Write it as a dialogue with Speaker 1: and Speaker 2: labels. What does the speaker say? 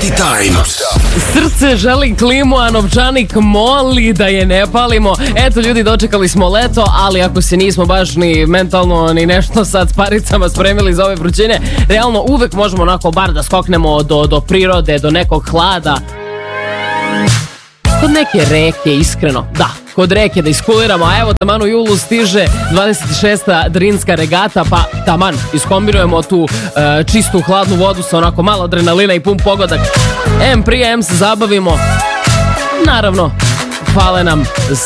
Speaker 1: Party Time.
Speaker 2: Srce želi klimu, a novčanik moli da je ne palimo. Eto ljudi, dočekali smo leto, ali ako se nismo baš ni mentalno ni nešto sad s paricama spremili za ove vrućine, realno uvek možemo onako bar da skoknemo do prirode, do nekog hlada. Kod neke reke, iskreno, da, kod reke da iskuliramo, a evo taman u julu stiže 26. Drinska regata, pa taman iskombinujemo tu čistu hladnu vodu sa onako malo adrenalina i pun pogodak. M prije, M se zabavimo, naravno, fale nam